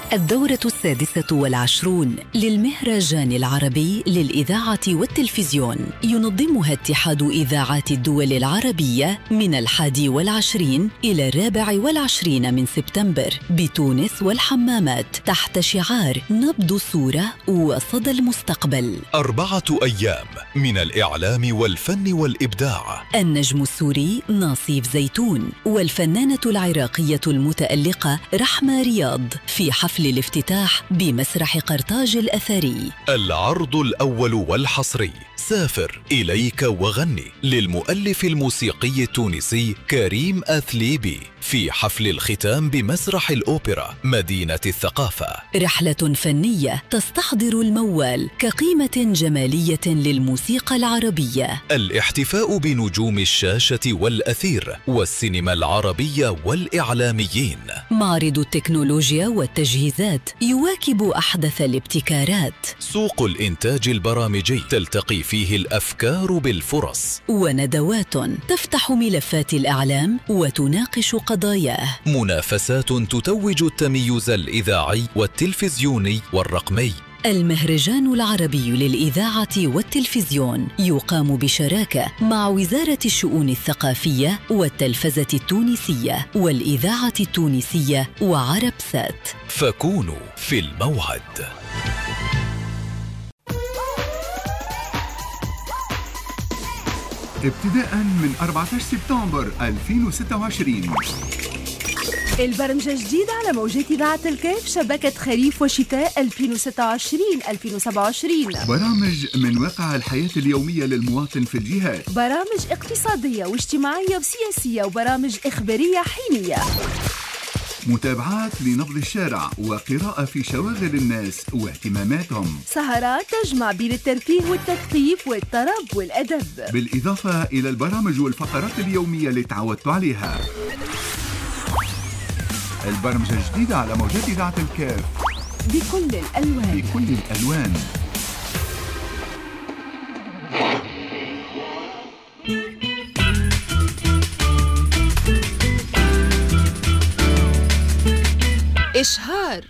الدورة 26 للمهرجان العربي للإذاعة والتلفزيون ينظمها اتحاد إذاعات الدول العربية من 21 إلى 24 من سبتمبر بتونس والحمامات تحت شعار نبض الصورة وصدى المستقبل. 4 أيام من الإعلام والفن والإبداع. النجم السوري ناصيف زيتون والفنانة العراقية المتألقة رحمة رياض في حفل الافتتاح بمسرح قرطاج الأثري. العرض الأول والحصري سافر إليك وغني للمؤلف الموسيقي التونسي كريم أثليبي في حفل الختام بمسرح الأوبرا مدينة الثقافة. رحلة فنية تستحضر الموال كقيمة جمالية للموسيقى العربية. الاحتفاء بنجوم الشاشة والأثير والسينما العربية والإعلاميين. معرض التكنولوجيا والتجهيزات يواكب أحدث الابتكارات. سوق الإنتاج البرامجي تلتقي فيه الأفكار بالفرص. وندوات تفتح ملفات الإعلام وتناقش قضاياه. منافسات تتوج التميز الإذاعي والتلفزيوني والرقمي. المهرجان العربي للإذاعة والتلفزيون يقام بشراكة مع وزارة الشؤون الثقافية والتلفزة التونسية والإذاعة التونسية وعرب سات. فكونوا في الموعد. ابتداء من 14 سبتمبر 2026 البرمجة جديدة على موجات إذاعة الكيف شبكة خريف وشتاء 2026-2027. برامج من واقع الحياة اليومية للمواطن في الجهات. برامج اقتصادية واجتماعية وسياسية وبرامج إخبارية حينية. متابعات لنبض الشارع وقراءة في شواغل الناس واهتماماتهم. سهرات تجمع بين الترفيه والتثقيف والطرب والأدب، بالإضافة إلى البرامج والفقرات اليومية اللي تعودتوا عليها. البرمجة الجديدة على موجات إذاعة الكاف بكل الألوان. إشهار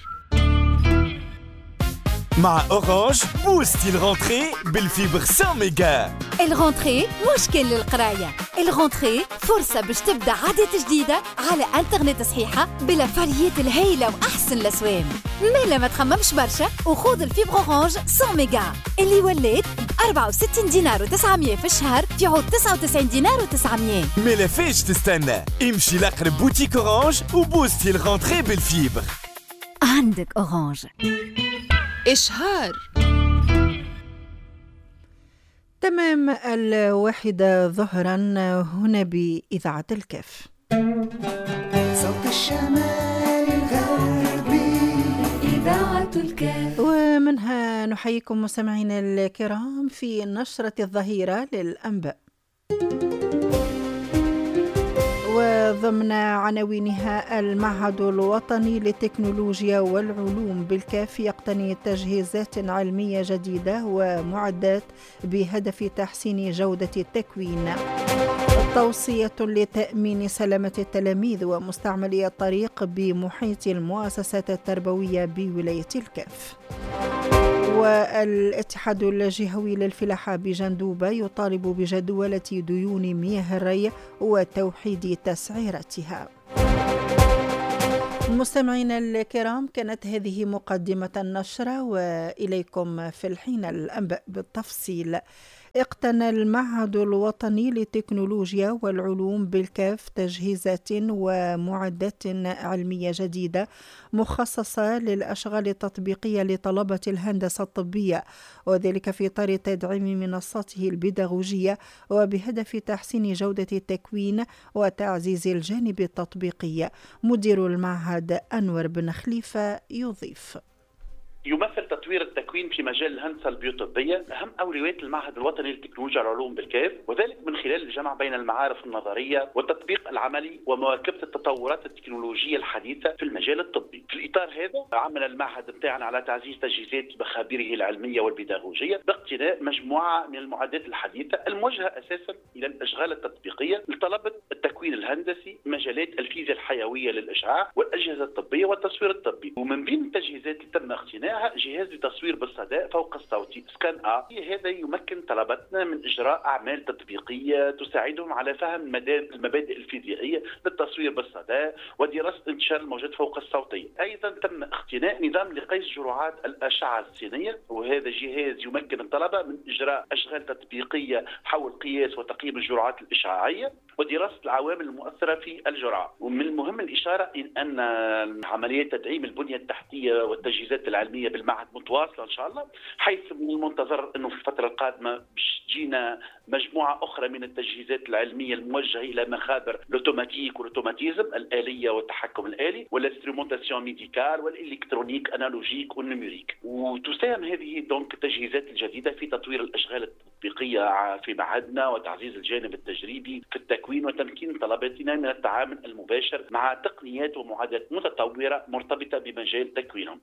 مع أورانج بوستي الغونتري بالفيبر 100 ميجا. الغونتري مش كل القراية، الغونتري فرصة باش تبدأ عادة جديدة على انترنت صحيحة بلا فاريات الهايلة وأحسن الأسوام. مالا ما تخممش برشا وخوض الفيبر أورانج 100 ميجا اللي ولات ب 64 دينار و900 في الشهر في عوض 99 دينار و900. مالا فيش تستنى، امشي لأقرب بوتيك أورانج وبوستي الغونتري بالفيبر. عندك أورانج. إشهار تمام 1 ظهرا هنا بإذاعة الكاف. صوت الشمال الغربي إذاعة الكاف. ومنها نحييكم مستمعينا الكرام في نشرة الظهيرة للأنباء، وضمن عناوينها: المعهد الوطني للتكنولوجيا والعلوم بالكاف يقتني تجهيزات علمية جديدة ومعدات بهدف تحسين جودة التكوين. توصية لتأمين سلامة التلاميذ ومستعملي الطريق بمحيط المؤسسات التربوية بولاية الكاف. والاتحاد الجهوي للفلاحة بجندوبة يطالب بجدولة ديون مياه الري وتوحيد تسعيرتها. مستمعينا الكرام، كانت هذه مقدمة النشرة، وإليكم في الحين الأنباء بالتفصيل. اقتنى المعهد الوطني للتكنولوجيا والعلوم بالكاف تجهيزات ومعدات علمية جديدة مخصصة للأشغال التطبيقية لطلبة الهندسة الطبية، وذلك في إطار تدعيم منصاته البيداغوجية وبهدف تحسين جودة التكوين وتعزيز الجانب التطبيقي. مدير المعهد أنور بن خليفة يضيف: يمثل تطوير التكوين في مجال الهندسة البيوطبية أهم أولويات المعهد الوطني للتكنولوجيا والعلوم بالكاف، وذلك من خلال الجمع بين المعارف النظرية والتطبيق العملي ومواكبة التطورات التكنولوجية الحديثة في المجال الطبي. في الإطار هذا عمل المعهد بتاعنا على تعزيز تجهيزات مخابره العلمية والبيداغوجية باقتناء مجموعة من المعدات الحديثة الموجهة أساسا إلى الأشغال التطبيقية لطلبة التكوين الهندسي، مجالات الفيزياء الحيوية للإشعاع والأجهزة الطبية والتصوير الطبي. ومن بين التجهيزات اللي تم اقتنائها جهاز لتصوير بالصدى فوق الصوتي سكان هذا يمكن طلبتنا من إجراء أعمال تطبيقية تساعدهم على فهم المبادئ الفيزيائية للتصوير بالصدى ودراسة انتشار الموجات فوق الصوتية. أيضا تم اقتناء نظام لقيس جرعات الأشعة السينية، وهذا جهاز يمكن الطلبة من إجراء أشغال تطبيقية حول قياس وتقييم الجرعات الإشعاعية ودراسة العوامل المؤثرة في الجرعة. ومن المهم الإشارة أن عملية تدعيم البنية التحتية والتجهيزات العلمية بالمعهد متواصلة إن شاء الله، حيث من المنتظر أنه في الفترة القادمة تجينا مجموعة أخرى من التجهيزات العلمية الموجهة إلى مخابر الأوتوماتيك والأوتوماتيزم الآلية والتحكم الآلي والانسترومونتاسيون ميديكال والإلكترونيك أنالوجيك والنيميريك. وتساهم هذه دونك التجهيزات الجديدة في تطوير الأشغال التطبيقية في معهدنا وتعزيز الجانب التجريبي في التكوين وتمكين طلبتنا من التعامل المباشر مع تقنيات ومعدات متطورة مرتبطة بمجال تكوينهم.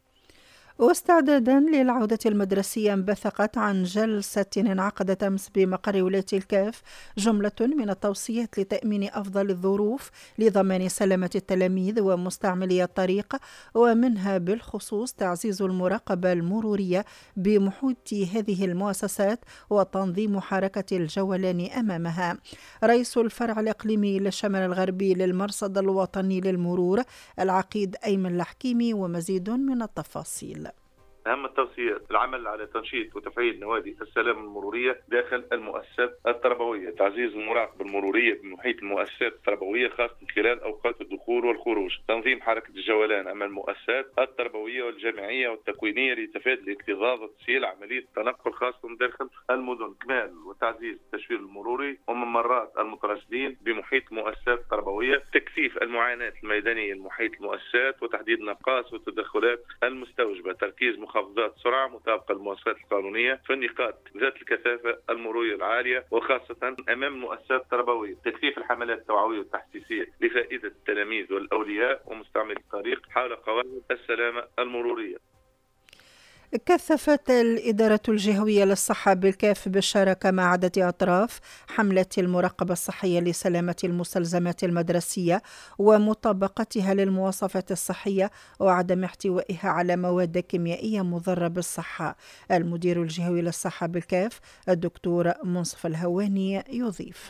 واستعدادا للعودة المدرسية انبثقت عن جلسة انعقدت أمس بمقر ولاية الكاف جملة من التوصيات لتأمين أفضل الظروف لضمان سلامة التلاميذ ومستعملي الطريق، ومنها بالخصوص تعزيز المراقبة المرورية بمحيط هذه المؤسسات وتنظيم حركة الجولان أمامها. رئيس الفرع الإقليمي للشمال الغربي للمرصد الوطني للمرور العقيد أيمن الحكيمي ومزيد من التفاصيل. أهم التوصيات العمل على تنشيط وتفعيل نوادي السلامة المرورية داخل المؤسسات التربوية، تعزيز المراقبة المرورية بمحيط المؤسسات التربوية خاصة خلال أوقات الدخول والخروج، تنظيم حركة الجولان أمام المؤسسات التربوية والجامعية والتكوينية لتفادي الاكتظاظ وتسهيل عملية التنقل خاصة داخل المدن، كمال وتعزيز التشوير المروري وممرات المترصدين بمحيط المؤسسات التربوية، تكثيف المعاناة الميدانية لمحيط المؤسسات وتحديد نقاص والتدخلات المستوجبة، تركيز مخفضات سرعة مطابقة للمواصفات القانونية في النقاط ذات الكثافة المرورية العالية وخاصة أمام المؤسسات التربوية، تكثيف الحملات التوعوية والتحسيسية لفائدة التلاميذ والأولياء ومستعملي الطريق حول قواعد السلامة المرورية. كثفت الإدارة الجهوية للصحة بالكاف بالشراكة مع عدة أطراف حملة المراقبة الصحية لسلامة المستلزمات المدرسية ومطابقتها للمواصفات الصحية وعدم احتوائها على مواد كيميائية مضرة بالصحة. المدير الجهوي للصحة بالكاف الدكتور منصف الهواني يضيف: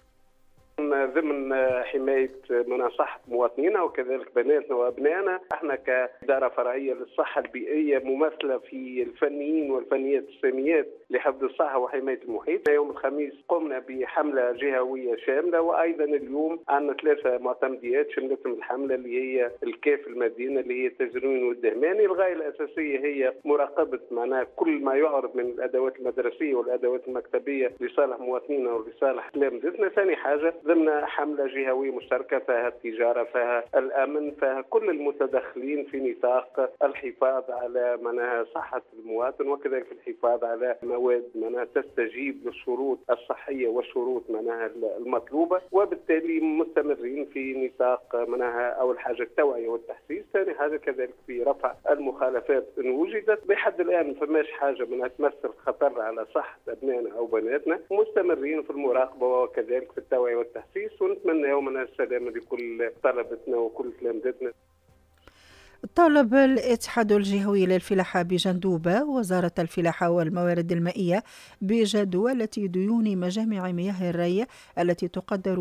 ضمن حماية صحة مواطنينا وكذلك بناتنا وأبنائنا، احنا كإدارة فرعية للصحة البيئية ممثلة في الفنيين والفنيات الساميات لحفظ الصحة وحماية المحيط. يوم الخميس قمنا بحملة جهوية شاملة، وأيضا اليوم عندنا 3 معتمديات شملتهم الحملة اللي هي الكاف المدينة اللي هي التزرين والدهماني. الغاية الأساسية هي مراقبة كل ما يعرض من الأدوات المدرسية والأدوات المكتبية لصالح مواطنينا ولصالح تلامذتنا. ثاني حاجة ضمن حملة جهوية مشتركة فيها التجارة، فيها الأمن، فيها كل المتدخلين في نطاق الحفاظ على صحة المواطن وكذلك الحفاظ على مواد تستجيب للشروط الصحية والشروط المطلوبة، وبالتالي مستمرين في نطاق أول حاجة التوعية والتحسيس. ثاني حاجة كذلك في رفع المخالفات إن وجدت. بحد الآن فماش حاجة تمثل خطر على صحة أبنائنا أو بناتنا، مستمرين في المراقبة وكذلك في التوعية والتحسيس، ونتمنى يومنا السلامة لكل طلبتنا وكل تلامذتنا. طالب الاتحاد الجهوي للفلاحة بجندوبة وزارة الفلاحة والموارد المائية بجدولة ديون مجامع مياه الري التي تقدر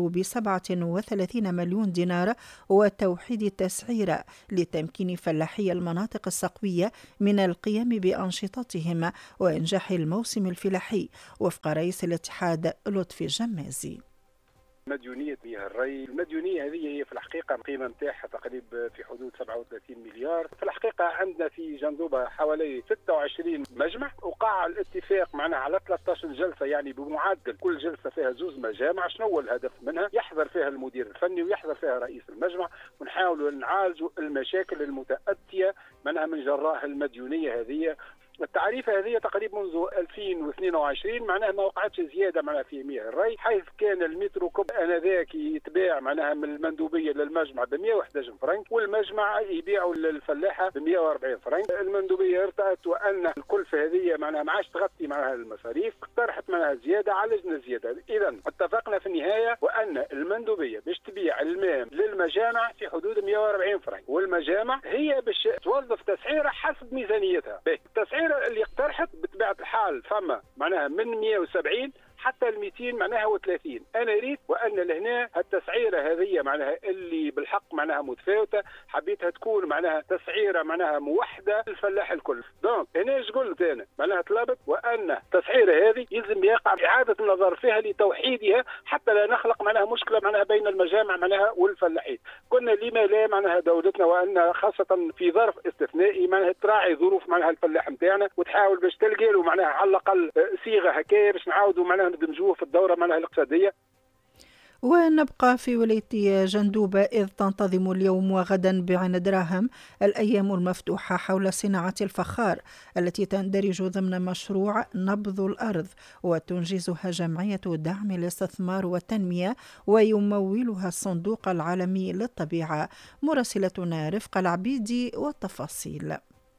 ب37 مليون دينار وتوحيد التسعير لتمكين فلاحي المناطق السقوية من القيام بأنشطتهم وإنجاح الموسم الفلاحي، وفق رئيس الاتحاد لطفي الجمازي. مديونية مياه الري، المديونية هذه هي في الحقيقة القيمة نتاعها تقريبا في حدود 37 مليار. في الحقيقة عندنا في جندوبة حوالي 26 مجمع، وقع الاتفاق على 13 جلسة، بمعدل كل جلسة فيها 2 مجامع. شنو هو الهدف منها؟ يحضر فيها المدير الفني ويحضر فيها رئيس المجمع، ونحاولوا نعالجوا المشاكل المتأتية من جراء المديونية هذه، التعريفة هذه تقريبا منذ 2022 معناها ما وقعتش زيادة معناها في مياه الري، حيث كان المترو كوب انذاك يتباع معناها من المندوبية للمجمع ب 111 فرنك، والمجمع يبيعوا للفلاحة ب 140 فرنك. المندوبية ارتأت وأن الكلفة هذه معناها ما عادش تغطي معناها المصاريف، اقترحت معناها زيادة. عالجنا الزيادة. إذا اتفقنا في النهاية وأن المندوبية باش تبيع الماء للمجامع في حدود 140 فرنك، والمجامع هي باش توظف تسعيرة حسب ميزانيتها. التسعيرة اللي اقترحت بطبيعة الحال فما معناها من 170 حتى ال 200 معناها و30. انا ريت وان لهنا التسعيره هذه معناها اللي بالحق معناها متفاوته، حبيتها تكون معناها تسعيره معناها موحده للفلاح الكل. دونك هنا ايش قلت انا؟ معناها طلبت وان التسعيره هذه يلزم يقع اعاده النظر فيها لتوحيدها حتى لا نخلق معناها مشكله معناها بين المجامع معناها والفلاحين. قلنا لما لا معناها دولتنا وان خاصه في ظرف استثنائي معناها تراعي ظروف معناها الفلاح نتاعنا وتحاول باش تلقى له معناها على الاقل صيغه هكايا باش نعاودوا معناها ندمجوه في الدورة معناها الاقتصادية. ونبقى في ولاية جندوبة إذ تنتظم اليوم وغدا بعين دراهم الأيام المفتوحة حول صناعة الفخار التي تندرج ضمن مشروع نبض الأرض، وتنجزها جمعية دعم الاستثمار والتنمية ويمولها الصندوق العالمي للطبيعة. مراسلتنا رفقة العبيدي والتفاصيل.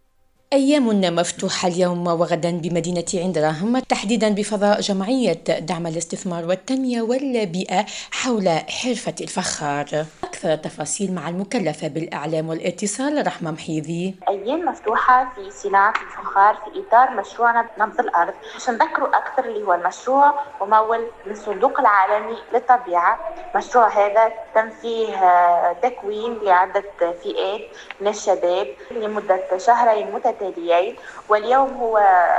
أيام مفتوحة اليوم وغدا بمدينة عين دراهم، تحديدا بفضاء جمعية دعم الاستثمار والتنمية والبيئة حول حرفة الفخار. أكثر تفاصيل مع المكلفة بالإعلام والاتصال رحمة محيذي. أيام مفتوحة في صناعة الفخار في إطار مشروع نبض الأرض. باش نذكروا أكثر اللي هو المشروع ممول من الصندوق العالمي للطبيعة. مشروع هذا تم فيه تكوين لعدة فئات من الشباب لمدة شهرين متتاليين، واليوم هو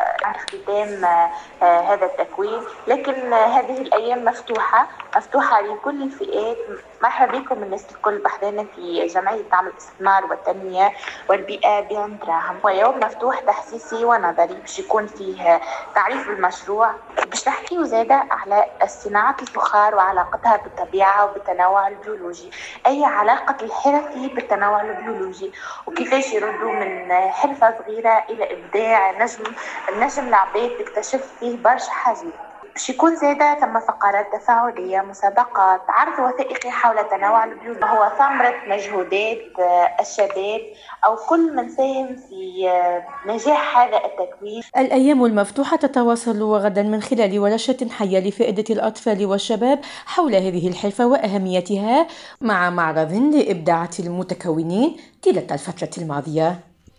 اختتام هذا التكوين. لكن هذه الأيام مفتوحة لكل الفئات. مرحبا بكم الناس الكل بحضرنا في جمعية دعم الاستثمار والتنمية والبيئة بعين دراهم. ويوم مفتوح تحسيسي ونظري باش يكون فيه تعريف المشروع، باش نحكيو زادة على صناعة الفخار وعلاقتها بالطبيعة وبالتنوع البيولوجي. أي علاقة الحرفي بالتنوع البيولوجي وكيفاش يردوا من حرفة صغيرة إلى إبداع نجم العباد تكتشف فيه برشا حاجات. باش يكون زادة ثم فقرات تفاعلية، مسابقات، عرض وثائقي حول التنوع البيولوجي، هو ثمرة مجهودات الشباب أو كل من ساهم في نجاح هذا التكوين. الأيام المفتوحة تتواصل غدا من خلال ورشة حية لفائدة الأطفال والشباب حول هذه الحرفة وأهميتها، مع معرض لإبداعات المتكونين طيلة الفترة الماضية.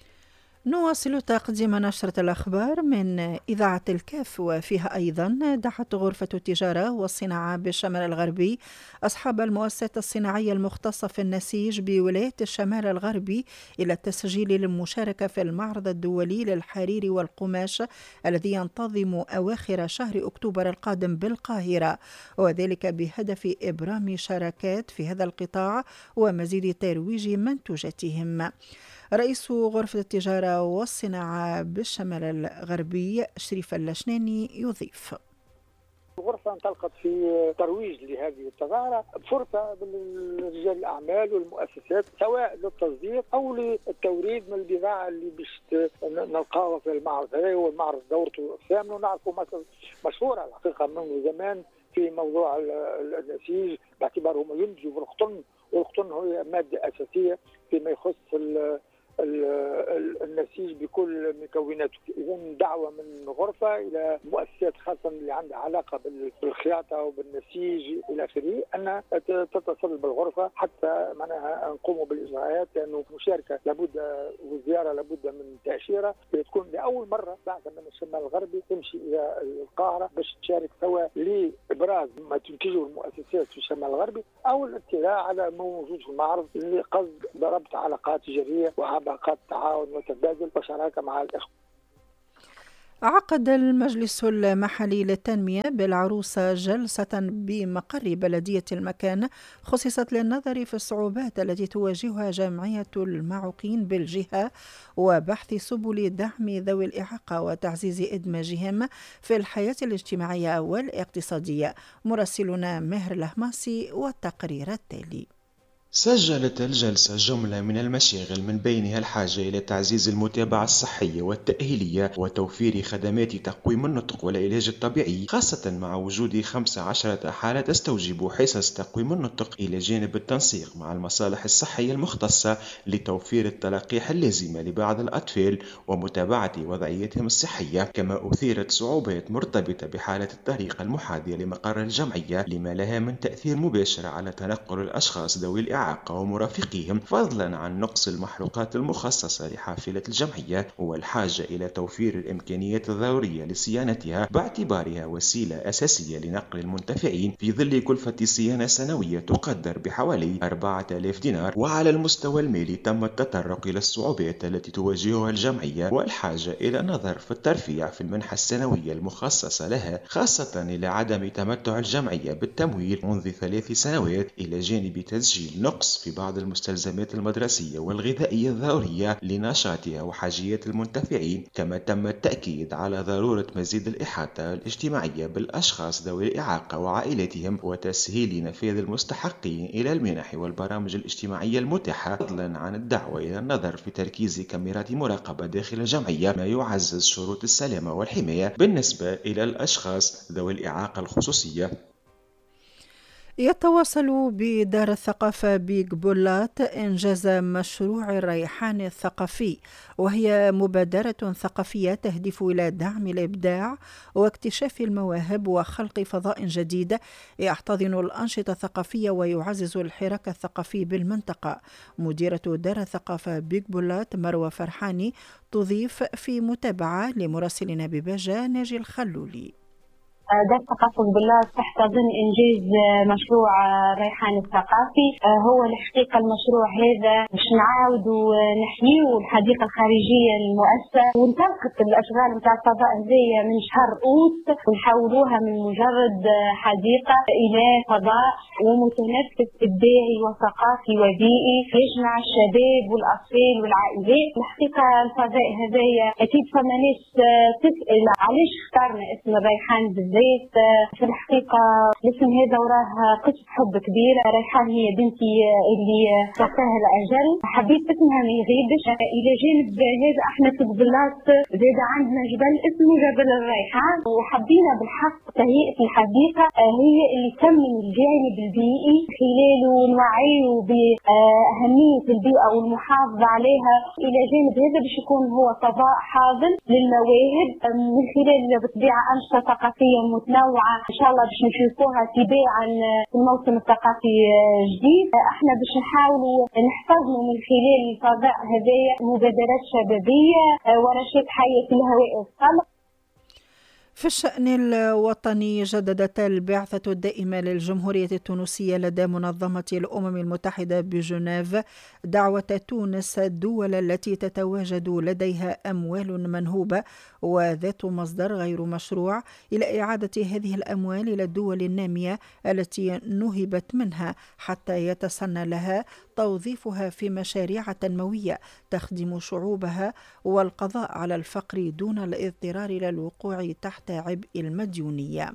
نواصل تقديم نشرة الأخبار من إذاعة الكاف، وفيها أيضا دعت غرفة التجارة والصناعة بالشمال الغربي أصحاب المؤسسات الصناعية المختصة في النسيج بولاية الشمال الغربي إلى التسجيل للمشاركة في المعرض الدولي للحرير والقماش الذي ينتظم أواخر شهر أكتوبر القادم بالقاهرة، وذلك بهدف إبرام شراكات في هذا القطاع ومزيد ترويج منتوجاتهم. رئيس غرفة التجارة والصناعة بالشمال الغربي شريف اللشناني يضيف: الغرفة انطلقت في ترويج لهذه التظاهرة فرصة لرجال الأعمال والمؤسسات سواء للتصدير أو للتوريد من البضاعة اللي باش نلقاها في المعرض. هذا هو المعرض دورته الثامن، ونعرفوا مشهورة الحقيقة منذ زمان في موضوع النسيج باعتبارهم ينتجوا في القطن، والقطن هو مادة أساسية فيما يخص النسيج بكل مكوناته. إذا دعوة من غرفة إلى مؤسسات خاصة اللي عندها علاقة بالخياطة وبالنسيج إلى آخره أن تتصل بالغرفة حتى معناها نقوموا بالإجراءات، لأنه مشاركة لابد والزيارة لابد من تأشيرة تكون لأول مرة بعد من الشمال الغربي تمشي إلى القاهرة باش تشارك سواء لإبراز ما تنتجه المؤسسات في الشمال الغربي أو الاطلاع على ما موجود في المعرض لقصد ربط علاقات تجارية وعلاقات تعاون وتبادل وشراكة مع الإخوة. عقد المجلس المحلي للتنمية بالعروسة جلسة بمقر بلدية المكان خصصت للنظر في الصعوبات التي تواجهها جمعية المعوقين بالجهة وبحث سبل دعم ذوي الإعاقة وتعزيز إدماجهم في الحياة الاجتماعية والاقتصادية. مراسلنا مهر الهماسي والتقرير التالي. سجلت الجلسة جملة من المشاغل من بينها الحاجة إلى تعزيز المتابعة الصحية والتأهيلية وتوفير خدمات تقويم النطق والعلاج الطبيعي، خاصة مع وجود 15 حالة تستوجب حصص تقويم النطق، إلى جانب التنسيق مع المصالح الصحية المختصة لتوفير التلقيح اللازمة لبعض الأطفال ومتابعة وضعيتهم الصحية. كما أثيرت صعوبات مرتبطة بحالة الطريق المحاذية لمقر الجمعية لما لها من تأثير مباشر على تنقل الأشخاص ذوي الإعاقة ومرافقيهم، فضلا عن نقص المحروقات المخصصة لحافلة الجمعية والحاجة إلى توفير الإمكانيات الضرورية لصيانتها باعتبارها وسيلة أساسية لنقل المنتفعين في ظل كلفة صيانة سنوية تقدر بحوالي 4000 دينار. وعلى المستوى المالي تم التطرق إلى الصعوبات التي تواجهها الجمعية والحاجة إلى نظر في الترفيع في المنحة السنوية المخصصة لها، خاصة إلى عدم تمتع الجمعية بالتمويل منذ 3 سنوات، إلى جانب تسجيل نقص في بعض المستلزمات المدرسية والغذائية الضرورية لنشاطها وحاجيات المنتفعين. كما تم التأكيد على ضرورة مزيد الإحاطة الاجتماعية بالأشخاص ذوي الإعاقة وعائلتهم وتسهيل نفاذ المستحقين إلى المنح والبرامج الاجتماعية المتاحة، فضلا عن الدعوة إلى النظر في تركيز كاميرات مراقبة داخل الجمعية ما يعزز شروط السلامة والحماية بالنسبة إلى الأشخاص ذوي الإعاقة الخصوصية. يتواصل بدار الثقافة بيج بولات إنجاز مشروع الريحان الثقافي، وهي مبادرة ثقافية تهدف إلى دعم الإبداع واكتشاف المواهب وخلق فضاء جديد يحتضن الأنشطة الثقافية ويعزز الحراك الثقافي بالمنطقة. مديرة دار الثقافة بيج بولات مروة فرحاني تضيف في متابعة لمراسلنا بباجة ناجي الخلولي. دار الثقافة ببولات تحتضن إنجاز مشروع ريحان الثقافي. هو الحقيقة المشروع هذا باش نعاودوا نحييه الحديقة الخارجية للمؤسسة ونتلقط الأشغال نتاع الفضاء هذيا من شهر أوت ونحولوها من مجرد حديقة إلى فضاء ومتنفس إبداعي وثقافي وبيئي يجمع الشباب والأطفال والعائلات. الحقيقة الفضاء هذيا أكيد فما ناس تسأل علاش اخترنا اسم الريحان بالذات. في الحقيقة الاسم هذا وراه قصة حب كبيرة. ريحان هي بنتي اللي توفاها الأجل، حبيت اسمها ما يغيبش. إلى جانب هذا احنا في بولات زاد عندنا جبل اسمه جبل الريحان، وحبينا بالحق تهيئة الحديقة هي اللي تمن الجانب البيئي خلاله نوعيه بأهمية البيئة والمحافظة عليها. إلى جانب هذا باش يكون هو فضاء حاضن للمواهب من خلال بالطبيعة أنشطة ثقافية متنوعة إن شاء الله باش نشوفوها تباعا في الموسم الثقافي الجديد. احنا باش نحاولوا نحتضنوا من خلال الفضاء هذايا مبادرات شبابية ورشات حية في الهواء الطلق. في الشأن الوطني جددت البعثة الدائمة للجمهورية التونسية لدى منظمة الأمم المتحدة بجنيف دعوة تونس الدول التي تتواجد لديها أموال منهوبة وذات مصدر غير مشروع إلى إعادة هذه الأموال إلى الدول النامية التي نهبت منها حتى يتسنى لها توظيفها في مشاريع تنموية تخدم شعوبها والقضاء على الفقر دون الاضطرار إلى الوقوع تحت عبء المديونية.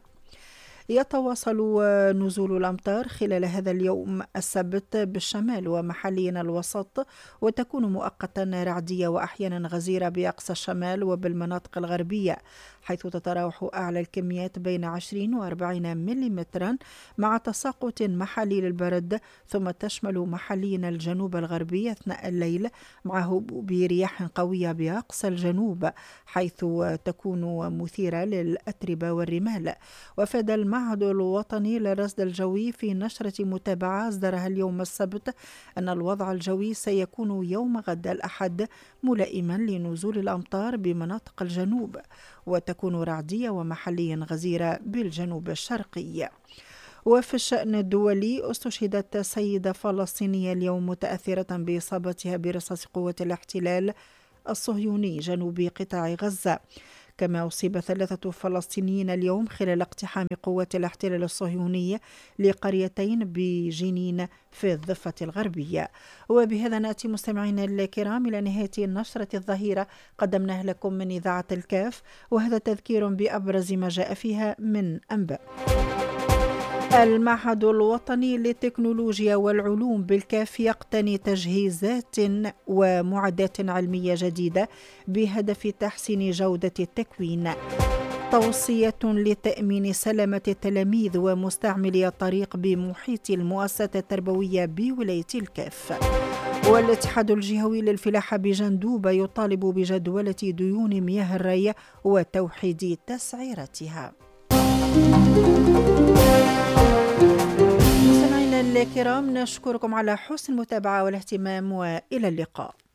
يتواصل نزول الأمطار خلال هذا اليوم السبت بالشمال ومحليا الوسط، وتكون مؤقتا رعدية وأحيانا غزيرة بأقصى الشمال وبالمناطق الغربية، حيث تتراوح أعلى الكميات بين 20 و40 ملم مع تساقط محلي للبرد، ثم تشمل محليا الجنوب الغربي أثناء الليل مع هبوب رياح قوية بأقصى الجنوب حيث تكون مثيرة للأتربة والرمال. وفاد المعهد الوطني للرصد الجوي في نشرة متابعة أصدرها اليوم السبت أن الوضع الجوي سيكون يوم غد الأحد ملائما لنزول الأمطار بمناطق الجنوب، وتكون رعدية ومحليا غزيرة بالجنوب الشرقي. وفي الشأن الدولي استشهدت سيدة فلسطينية اليوم متأثرة بإصابتها برصاص قوة الاحتلال الصهيوني جنوب قطاع غزة. كما أصيب 3 فلسطينيين اليوم خلال اقتحام قوات الاحتلال الصهيوني لقريتين بجنين في الضفة الغربية. وبهذا نأتي مستمعينا الكرام إلى نهاية نشرة الظهيرة قدمناها لكم من إذاعة الكاف، وهذا تذكير بأبرز ما جاء فيها من أنباء. المعهد الوطني للتكنولوجيا والعلوم بالكاف يقتني تجهيزات ومعدات علمية جديدة بهدف تحسين جودة التكوين. توصية لتأمين سلامة التلاميذ ومستعملي الطريق بمحيط المؤسسة التربوية بولاية الكاف. والاتحاد الجهوي للفلاحة بجندوبة يطالب بجدولة ديون مياه الري وتوحيد تسعيرتها. مستمعينا الكرام، نشكركم على حسن المتابعة والاهتمام، وإلى اللقاء.